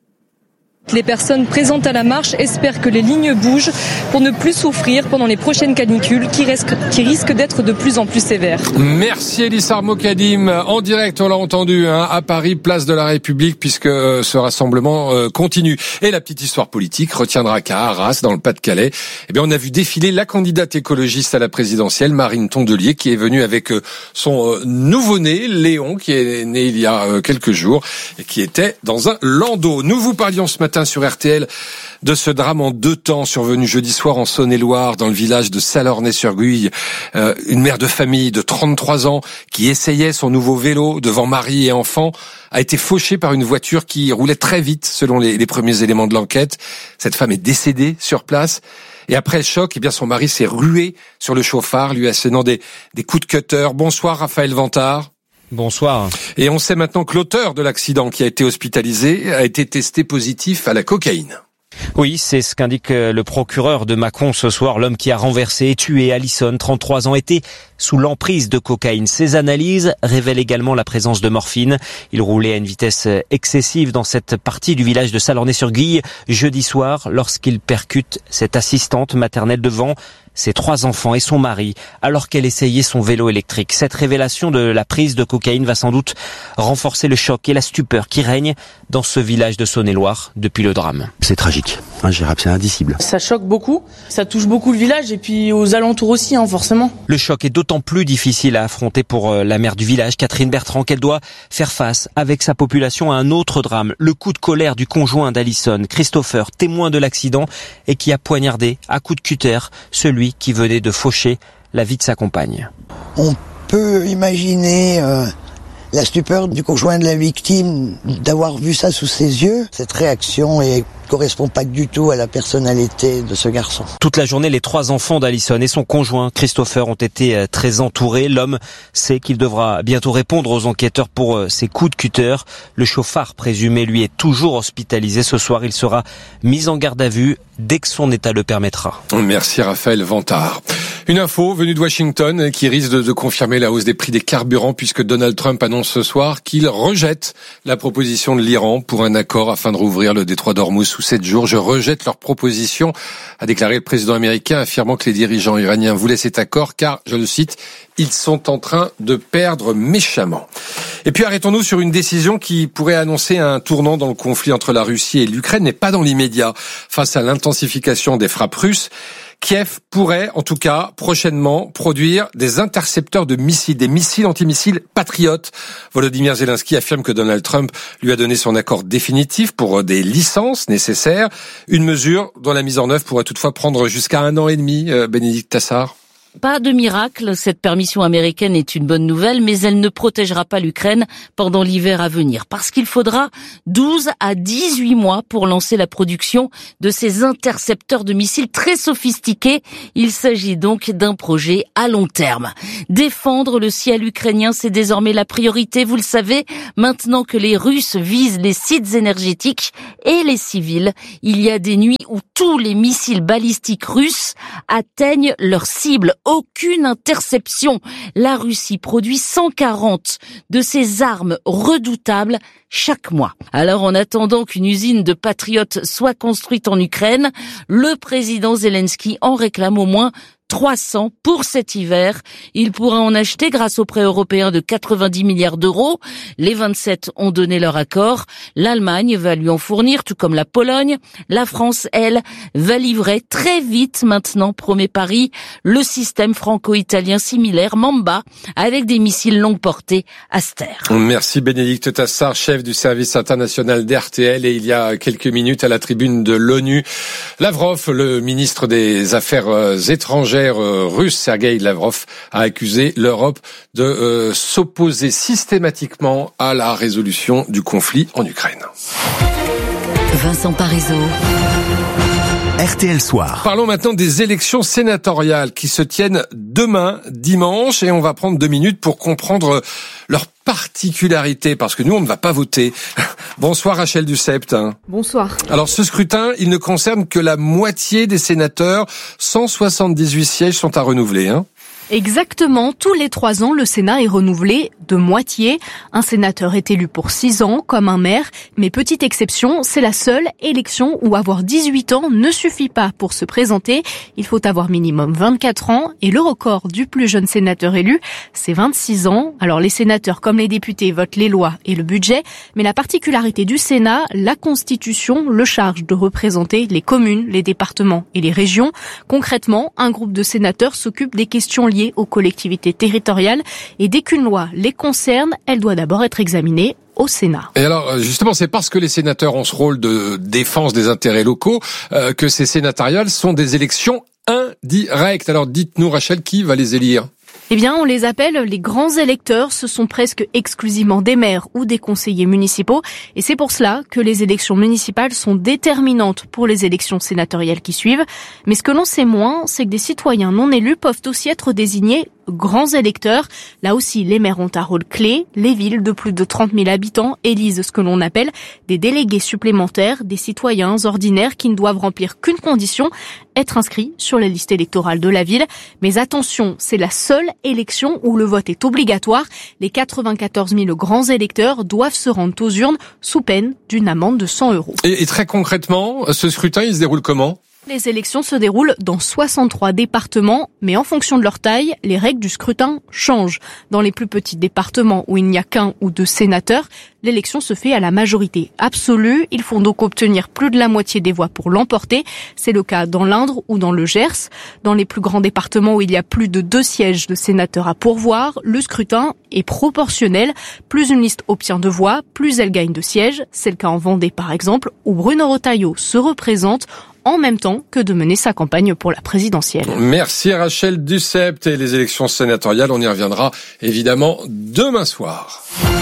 Les personnes présentes à la marche espèrent que les lignes bougent pour ne plus souffrir pendant les prochaines canicules qui risquent, qui risquent d'être de plus en plus sévères. Merci Elissar Mokadim. En direct, on l'a entendu, hein, à Paris, place de la République, puisque euh, ce rassemblement euh, continue. Et la petite histoire politique retiendra qu'à Arras, dans le Pas-de-Calais, eh bien, on a vu défiler la candidate écologiste à la présidentielle, Marine Tondelier, qui est venue avec euh, son euh, nouveau-né, Léon, qui est né il y a euh, quelques jours, et qui était dans un landau. Nous vous parlions ce matin sur R T L de ce drame en deux temps survenu jeudi soir en Saône-et-Loire dans le village de Salornay-sur-Guye. Euh, une mère de famille de trente-trois ans qui essayait son nouveau vélo devant mari et enfant a été fauchée par une voiture qui roulait très vite selon les, les premiers éléments de l'enquête. Cette femme est décédée sur place. Et après le choc, eh bien son mari s'est rué sur le chauffard, lui assénant des, des coups de cutter. Bonsoir Raphaël Vantard. Bonsoir. Et on sait maintenant que l'auteur de l'accident qui a été hospitalisé a été testé positif à la cocaïne. Oui, c'est ce qu'indique le procureur de Mâcon ce soir. L'homme qui a renversé et tué Alison, trente-trois ans, était sous l'emprise de cocaïne. Ses analyses révèlent également la présence de morphine. Il roulait à une vitesse excessive dans cette partie du village de Salornay-sur-Guye jeudi soir lorsqu'il percute cette assistante maternelle devant ses trois enfants et son mari, alors qu'elle essayait son vélo électrique. Cette révélation de la prise de cocaïne va sans doute renforcer le choc et la stupeur qui règnent dans ce village de Saône-et-Loire depuis le drame. C'est tragique, hein, Gérard, c'est indicible. Ça choque beaucoup, ça touche beaucoup le village et puis aux alentours aussi, hein, forcément. Le choc est d'autant plus difficile à affronter pour la maire du village, Catherine Bertrand, qu'elle doit faire face avec sa population à un autre drame, le coup de colère du conjoint d'Alison, Christopher, témoin de l'accident et qui a poignardé à coups de cutter celui qui venait de faucher la vie de sa compagne. On peut imaginer euh, La stupeur du conjoint de la victime d'avoir vu ça sous ses yeux, cette réaction ne correspond pas du tout à la personnalité de ce garçon. Toute la journée, les trois enfants d'Alison et son conjoint Christopher ont été très entourés. L'homme sait qu'il devra bientôt répondre aux enquêteurs pour ses coups de cutter. Le chauffard présumé, lui, est toujours hospitalisé. Ce soir, il sera mis en garde à vue dès que son état le permettra. Merci Raphaël Vantard. Une info venue de Washington qui risque de, de confirmer la hausse des prix des carburants puisque Donald Trump annonce ce soir qu'il rejette la proposition de l'Iran pour un accord afin de rouvrir le détroit d'Ormuz sous sept jours. Je rejette leur proposition, a déclaré le président américain, affirmant que les dirigeants iraniens voulaient cet accord car, je le cite, ils sont en train de perdre méchamment. Et puis arrêtons-nous sur une décision qui pourrait annoncer un tournant dans le conflit entre la Russie et l'Ukraine, mais pas dans l'immédiat. Face à l'intensification des frappes russes, Kiev pourrait, en tout cas, prochainement, produire des intercepteurs de missiles, des missiles antimissiles patriotes. Volodymyr Zelensky affirme que Donald Trump lui a donné son accord définitif pour des licences nécessaires. Une mesure dont la mise en œuvre pourrait toutefois prendre jusqu'à un an et demi, euh, Bénédicte Tassard. Pas de miracle, cette permission américaine est une bonne nouvelle, mais elle ne protégera pas l'Ukraine pendant l'hiver à venir, parce qu'il faudra douze à dix-huit mois pour lancer la production de ces intercepteurs de missiles très sophistiqués. Il s'agit donc d'un projet à long terme. Défendre le ciel ukrainien, c'est désormais la priorité, vous le savez, maintenant que les Russes visent les sites énergétiques et les civils. Il y a des nuits où tous les missiles balistiques russes atteignent leur cible. Aucune interception. La Russie produit cent quarante de ces armes redoutables chaque mois. Alors, en attendant qu'une usine de patriotes soit construite en Ukraine, le président Zelensky en réclame au moins trois cents pour cet hiver. Il pourra en acheter grâce au prêt européen de quatre-vingt-dix milliards d'euros. Les vingt-sept ont donné leur accord. L'Allemagne va lui en fournir, tout comme la Pologne. La France, elle, va livrer très vite maintenant, promet Paris, le système franco-italien similaire Mamba avec des missiles longue portée Aster. Merci Bénédicte Tassard, chef du service international d'R T L. Et il y a quelques minutes à la tribune de l'ONU, Lavrov, le ministre des Affaires étrangères russe, Sergueï Lavrov, a accusé l'Europe de euh, s'opposer systématiquement à la résolution du conflit en Ukraine. Vincent Parisot. R T L Soir. Parlons maintenant des élections sénatoriales qui se tiennent demain, dimanche, et on va prendre deux minutes pour comprendre leur particularité, parce que nous, on ne va pas voter. Bonsoir Rachel Dussept. Bonsoir. Alors ce scrutin, il ne concerne que la moitié des sénateurs. cent soixante-dix-huit sièges sont à renouveler, hein. Exactement, tous les trois ans, le Sénat est renouvelé de moitié. Un sénateur est élu pour six ans, comme un maire. Mais petite exception, c'est la seule élection où avoir dix-huit ans ne suffit pas pour se présenter. Il faut avoir minimum vingt-quatre ans. Et le record du plus jeune sénateur élu, c'est vingt-six ans. Alors les sénateurs, comme les députés, votent les lois et le budget. Mais la particularité du Sénat, la Constitution le charge de représenter les communes, les départements et les régions. Concrètement, un groupe de sénateurs s'occupe des questions liées aux collectivités territoriales et dès qu'une loi les concerne, elle doit d'abord être examinée au Sénat. Et alors, justement, c'est parce que les sénateurs ont ce rôle de défense des intérêts locaux euh, que ces sénatoriales sont des élections indirectes. Alors, dites-nous, Rachel, qui va les élire ? Eh bien, on les appelle les grands électeurs. Ce sont presque exclusivement des maires ou des conseillers municipaux. Et c'est pour cela que les élections municipales sont déterminantes pour les élections sénatoriales qui suivent. Mais ce que l'on sait moins, c'est que des citoyens non élus peuvent aussi être désignés grands électeurs. Là aussi, les maires ont un rôle clé. Les villes de plus de trente mille habitants élisent ce que l'on appelle des délégués supplémentaires, des citoyens ordinaires qui ne doivent remplir qu'une condition, être inscrits sur la liste électorale de la ville. Mais attention, c'est la seule élection où le vote est obligatoire. Les quatre-vingt-quatorze mille grands électeurs doivent se rendre aux urnes sous peine d'une amende de cent euros. Et, et très concrètement, ce scrutin, il se déroule comment ? Les élections se déroulent dans soixante-trois départements, mais en fonction de leur taille, les règles du scrutin changent. Dans les plus petits départements où il n'y a qu'un ou deux sénateurs, l'élection se fait à la majorité absolue. Il faut donc obtenir plus de la moitié des voix pour l'emporter. C'est le cas dans l'Indre ou dans le Gers. Dans les plus grands départements où il y a plus de deux sièges de sénateurs à pourvoir, le scrutin est proportionnel. Plus une liste obtient de voix, plus elle gagne de sièges. C'est le cas en Vendée par exemple, où Bruno Retailleau se représente en même temps que de mener sa campagne pour la présidentielle. Merci Rachel Dussept. Et les élections sénatoriales, on y reviendra évidemment demain soir.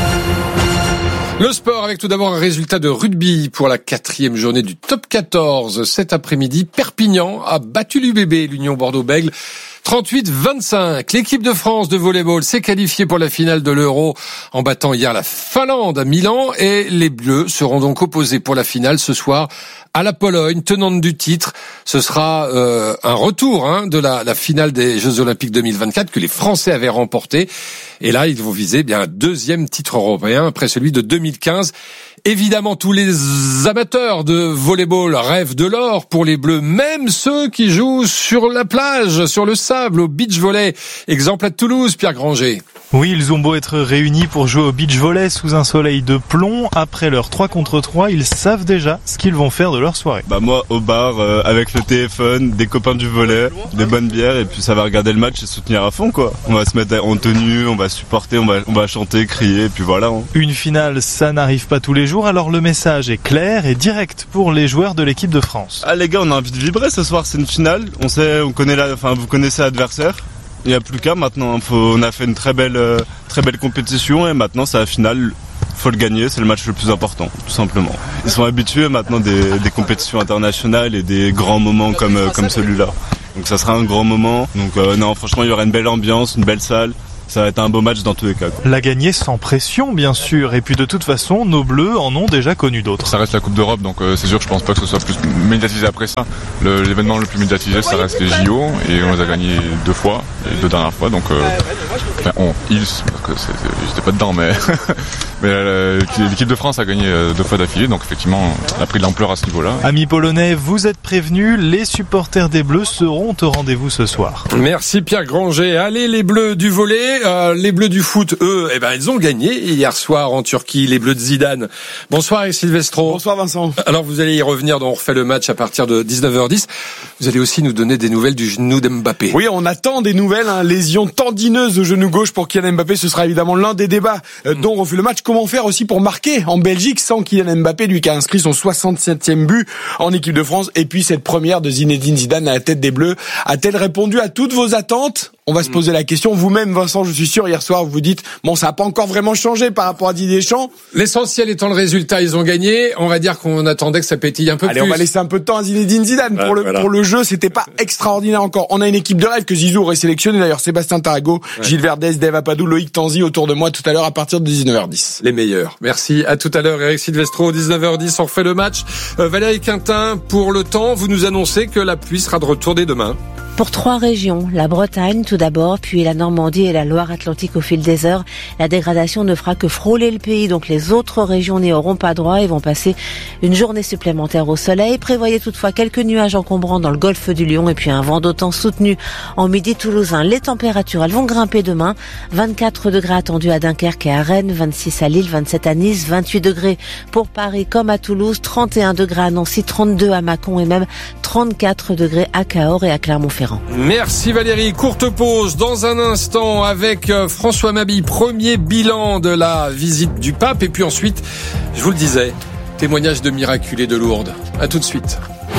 Le sport avec tout d'abord un résultat de rugby pour la quatrième journée du top quatorze. Cet après-midi, Perpignan a battu l'U B B, l'Union Bordeaux-Bègles, trente-huit vingt-cinq. L'équipe de France de volleyball s'est qualifiée pour la finale de l'Euro en battant hier la Finlande à Milan et les Bleus seront donc opposés pour la finale ce soir à la Pologne, tenante du titre. Ce sera euh, un retour hein, de la, la finale des Jeux Olympiques deux mille vingt-quatre que les Français avaient remporté. Et là, ils vont viser bien un deuxième titre européen après celui de deux mille quinze. Évidemment, tous les amateurs de volleyball rêvent de l'or pour les Bleus, même ceux qui jouent sur la plage, sur le sable, au beach volley. Exemple à Toulouse, Pierre Granger. Oui, ils ont beau être réunis pour jouer au beach volley sous un soleil de plomb. Après leur trois contre trois, ils savent déjà ce qu'ils vont faire de leur soirée. Bah moi, au bar, euh, avec le téléphone, des copains du volley, des bonnes bières, et puis ça va regarder le match et soutenir à fond, quoi. On va se mettre en tenue, on va supporter, on va, on va chanter, crier, et puis voilà. Hein. Une finale, ça n'arrive pas tous les jours, alors le message est clair et direct pour les joueurs de l'équipe de France. Ah les gars, on a envie de vibrer ce soir, c'est une finale. On sait, on connaît la, enfin vous connaissez l'adversaire. Il n'y a plus qu'à maintenant. Faut, on a fait une très belle, euh, très belle compétition et maintenant c'est la finale. Faut le gagner, c'est le match le plus important, tout simplement. Ils sont habitués maintenant des, des compétitions internationales et des grands moments comme, euh, comme celui-là. Donc ça sera un grand moment. Donc euh, non, franchement, il y aura une belle ambiance, une belle salle. Ça va être un beau match dans tous les cas. Quoi. La gagner sans pression, bien sûr. Et puis de toute façon, nos Bleus en ont déjà connu d'autres. Ça reste la Coupe d'Europe, donc euh, c'est sûr, je pense pas que ce soit plus médiatisé après ça. Le, l'événement le plus médiatisé, ça reste les J O, et on les a gagnés deux fois, les deux dernières fois. Donc, euh, enfin, on, ils, parce que c'est, c'est, j'étais pas dedans, mais, mais euh, l'équipe de France a gagné deux fois d'affilée, donc effectivement, on a pris de l'ampleur à ce niveau-là. Amis polonais, vous êtes prévenus, les supporters des Bleus seront au rendez-vous ce soir. Merci Pierre Granger. Allez les Bleus du volley. Euh, les Bleus du foot, eux, eh ben, ils ont gagné hier soir en Turquie, les Bleus de Zidane. Bonsoir Eric Silvestro. Bonsoir Vincent. Alors vous allez y revenir, donc on refait le match à partir de dix-neuf heures dix. Vous allez aussi nous donner des nouvelles du genou d'Mbappé. Oui, on attend des nouvelles, hein. Lésion tendineuse au genou gauche pour Kylian Mbappé, ce sera évidemment l'un des débats euh, dont on refait le match. Comment faire aussi pour marquer en Belgique sans Kylian Mbappé, lui qui a inscrit son soixante-septième but en équipe de France. Et puis cette première de Zinedine Zidane à la tête des Bleus, a-t-elle répondu à toutes vos attentes ? On va se poser la question. Vous-même, Vincent, je suis sûr, hier soir, vous vous dites, bon, ça n'a pas encore vraiment changé par rapport à Didier Deschamps. L'essentiel étant le résultat, ils ont gagné. On va dire qu'on attendait que ça pétille un peu Allez, plus. Allez, on va laisser un peu de temps à Zinedine Zidane. Ouais, pour le, voilà. pour le jeu, c'était pas extraordinaire encore. On a une équipe de rêve que Zizou aurait sélectionné. D'ailleurs, Sébastien Tarago, ouais. Gilles Verdez, Dave Apadou, Loïc Tanzi autour de moi tout à l'heure à partir de dix-neuf heures dix. Les meilleurs. Merci. À tout à l'heure, Eric Silvestro, dix-neuf heures dix. On refait le match. Euh, Valérie Quintin, pour le temps, vous nous annoncez que la pluie sera de retour dès demain. Pour trois régions, la Bretagne tout d'abord, puis la Normandie et la Loire-Atlantique au fil des heures, la dégradation ne fera que frôler le pays, donc les autres régions n'y auront pas droit et vont passer une journée supplémentaire au soleil. Prévoyez toutefois quelques nuages encombrants dans le golfe du Lion et puis un vent d'autant soutenu en midi toulousain. Les températures, elles vont grimper demain. vingt-quatre degrés attendus à Dunkerque et à Rennes, vingt-six à Lille, vingt-sept à Nice, vingt-huit degrés pour Paris comme à Toulouse, trente et un degrés à Nancy, trente-deux à Mâcon et même trente-quatre degrés à Cahors et à Clermont-Ferrand. Merci Valérie. Courte pause dans un instant avec François Mabille. Premier bilan de la visite du pape. Et puis ensuite, je vous le disais, témoignage de miraculés de Lourdes. À tout de suite.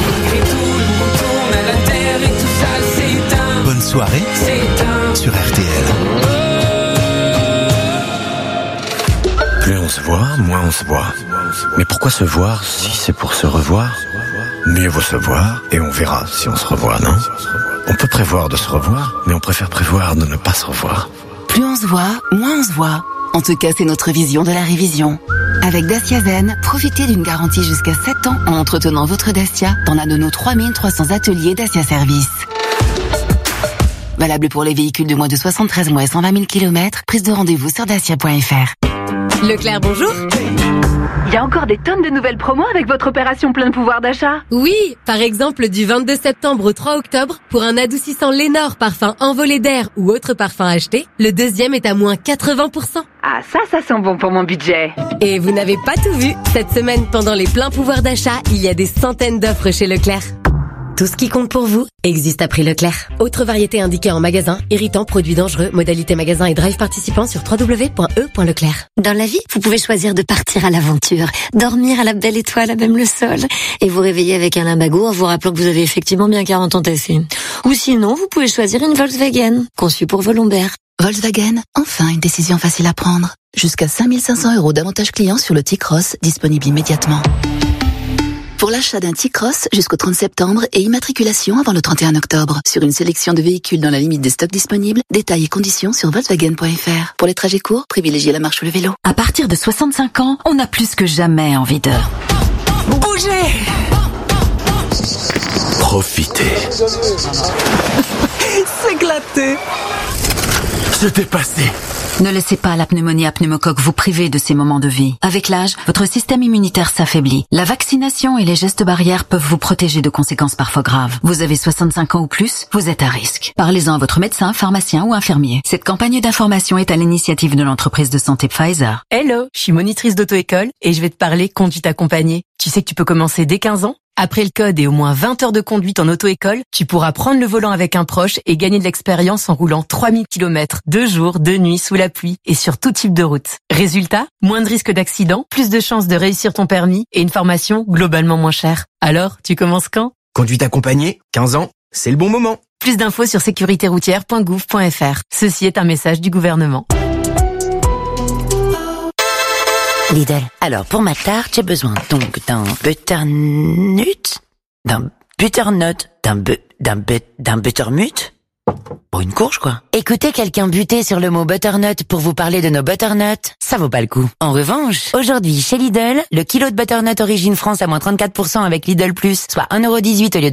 Bonne soirée sur R T L. Plus on se voit, moins on se voit. Mais pourquoi se voir si c'est pour se revoir ? Mieux vaut se voir et on verra si on se revoit, non ? On peut prévoir de se revoir, mais on préfère prévoir de ne pas se revoir. Plus on se voit, moins on se voit. En tout cas, c'est notre vision de la révision. Avec Dacia Zen, profitez d'une garantie jusqu'à sept ans en entretenant votre Dacia dans l'un de nos trois mille trois cents ateliers Dacia Service. Valable pour les véhicules de moins de soixante-treize mois et cent vingt mille kilomètres. Prise de rendez-vous sur dacia point f r. Leclerc, bonjour. Il y a encore des tonnes de nouvelles promos avec votre opération plein pouvoir d'achat. Oui, par exemple du vingt-deux septembre au trois octobre, pour un adoucissant Lénore parfum envolé d'air ou autre parfum acheté, le deuxième est à moins quatre-vingts pour cent. Ah ça, ça sent bon pour mon budget. Et vous n'avez pas tout vu. Cette semaine, pendant les pleins pouvoirs d'achat, il y a des centaines d'offres chez Leclerc. Tout ce qui compte pour vous existe à prix Leclerc. Autre variété indiquée en magasin, irritant, produits dangereux, modalité magasin et drive participant sur w w w point e point leclerc. Dans la vie, vous pouvez choisir de partir à l'aventure, dormir à la belle étoile à même le sol, et vous réveiller avec un limbago en vous rappelant que vous avez effectivement bien quarante ans tassés. Ou sinon, vous pouvez choisir une Volkswagen, conçue pour vos lombaires. Volkswagen, enfin une décision facile à prendre. Jusqu'à cinq mille cinq cents euros d'avantages clients sur le T-Cross, disponible immédiatement. Pour l'achat d'un T-Cross jusqu'au trente septembre et immatriculation avant le trente et un octobre. Sur une sélection de véhicules dans la limite des stocks disponibles, détails et conditions sur Volkswagen point f r. Pour les trajets courts, privilégiez la marche ou le vélo. À partir de soixante-cinq ans, on a plus que jamais envie de bouger. Profitez. S'éclater. Se dépasser. Ne laissez pas la pneumonie à pneumocoque vous priver de ces moments de vie. Avec l'âge, votre système immunitaire s'affaiblit. La vaccination et les gestes barrières peuvent vous protéger de conséquences parfois graves. Vous avez soixante-cinq ans ou plus, vous êtes à risque. Parlez-en à votre médecin, pharmacien ou infirmier. Cette campagne d'information est à l'initiative de l'entreprise de santé Pfizer. Hello, je suis monitrice d'auto-école et je vais te parler conduite accompagnée. Tu sais que tu peux commencer dès quinze ans? Après le code et au moins vingt heures de conduite en auto-école, tu pourras prendre le volant avec un proche et gagner de l'expérience en roulant trois mille kilomètres, deux jours, deux nuits, sous la pluie et sur tout type de route. Résultat, moins de risques d'accident, plus de chances de réussir ton permis et une formation globalement moins chère. Alors, tu commences quand? Conduite accompagnée, quinze ans, c'est le bon moment. Plus d'infos sur sécurité routière point gouv point f r. Ceci est un message du gouvernement. Lidl. Alors, pour ma tarte, j'ai besoin donc d'un butternut, d'un butternut, d'un bu, d'un but, d'un buttermut. Bon, une courge, quoi. Écoutez quelqu'un buter sur le mot butternut pour vous parler de nos butternuts, ça vaut pas le coup. En revanche, aujourd'hui, chez Lidl, le kilo de butternut origine France à moins trente-quatre pour cent avec Lidl Plus, soit un euro dix-huit au lieu de